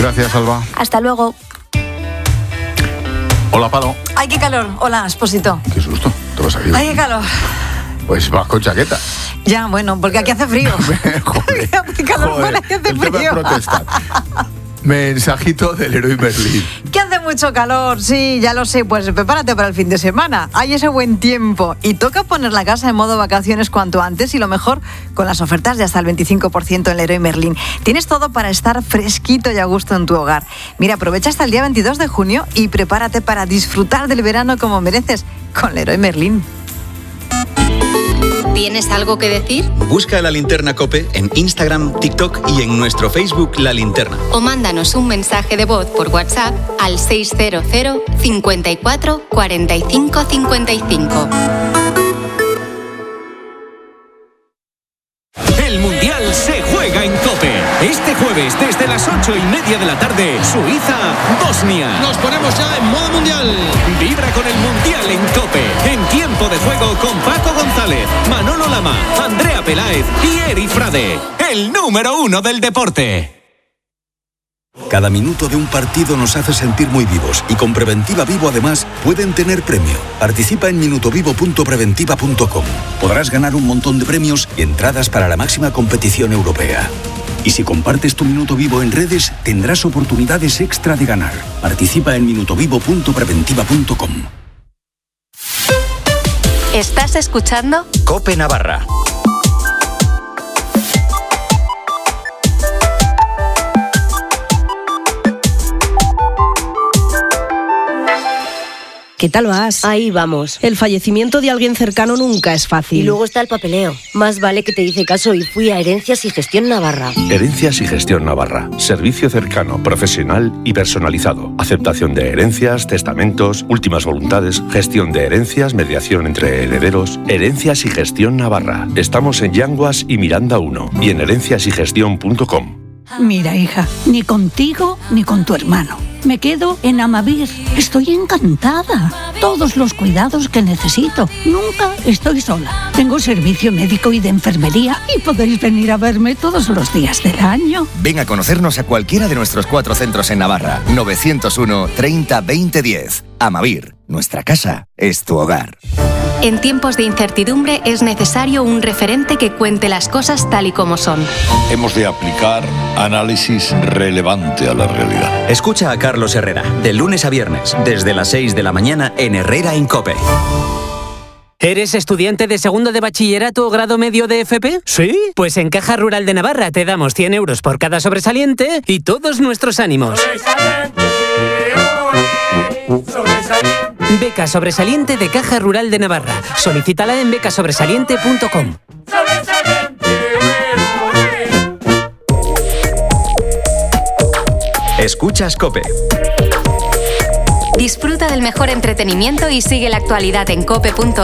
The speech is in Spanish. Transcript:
Gracias, Alba. Hasta luego. Hola, Palo. ¡Ay, qué calor! Hola, Expósito. Qué susto. ¿Te vas a ir? ¡Ay, qué calor! Pues vas con chaqueta. Ya, bueno, porque aquí hace frío. Joder. Hace calor, Joder, bueno, aquí hace el tema frío. protesta. Mensajito del Leroy Merlin. Que hace mucho calor, sí, ya lo sé, pues prepárate para el fin de semana. Hay ese buen tiempo y toca poner la casa en modo vacaciones cuanto antes y lo mejor con las ofertas de hasta el 25% en Leroy Merlin. Tienes todo para estar fresquito y a gusto en tu hogar. Mira, aprovecha hasta el día 22 de junio y prepárate para disfrutar del verano como mereces con Leroy Merlin. ¿Tienes algo que decir? Busca La Linterna COPE en Instagram, TikTok y en nuestro Facebook La Linterna. O mándanos un mensaje de voz por WhatsApp al 600 54 45 55. El Mundial se juega en COPE. Este jueves, desde las 8:30 de la tarde, Suiza-Bosnia. Nos ponemos ya en modo mundial. Vibra con el Mundial en COPE. En tiempo de juego con Paco González, Manolo Lama, Andrea Peláez y Eri Frade. El número 1 del deporte. Cada minuto de un partido nos hace sentir muy vivos y con Preventiva Vivo además pueden tener premio. Participa en minutovivo.preventiva.com. Podrás ganar un montón de premios y entradas para la máxima competición europea. Y si compartes tu Minuto Vivo en redes, tendrás oportunidades extra de ganar. Participa en minutovivo.preventiva.com. ¿Estás escuchando? COPE Navarra. ¿Qué tal vas? Ahí vamos. El fallecimiento de alguien cercano nunca es fácil. Y luego está el papeleo. Más vale que te hice caso y fui a Herencias y Gestión Navarra. Herencias y Gestión Navarra. Servicio cercano, profesional y personalizado. Aceptación de herencias, testamentos, últimas voluntades, gestión de herencias, mediación entre herederos. Herencias y Gestión Navarra. Estamos en Yanguas y Miranda 1 y en herenciasygestión.com. Mira, hija, ni contigo ni con tu hermano. Me quedo en Amavir. Estoy encantada. Todos los cuidados que necesito. Nunca estoy sola. Tengo servicio médico y de enfermería y podéis venir a verme todos los días del año. Ven a conocernos a cualquiera de nuestros 4 centros en Navarra. 901 30 20 10. Amavir, nuestra casa es tu hogar. En tiempos de incertidumbre es necesario un referente que cuente las cosas tal y como son. Hemos de aplicar análisis relevante a la realidad. Escucha a Carlos Herrera, de lunes a viernes, desde las 6 de la mañana en Herrera en COPE. ¿Eres estudiante de segundo de bachillerato o grado medio de FP? ¿Sí? Pues en Caja Rural de Navarra te damos 100 euros por cada sobresaliente y todos nuestros ánimos. Beca sobresaliente de Caja Rural de Navarra. Solicítala en becasobresaliente.com. Escuchas COPE. Disfruta del mejor entretenimiento y sigue la actualidad en cope.es.